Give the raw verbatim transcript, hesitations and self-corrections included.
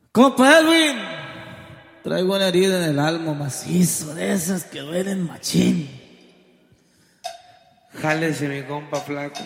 Compa Edwin, traigo una herida en el alma macizo, de esas que duelen machín. Jálese mi compa flaco.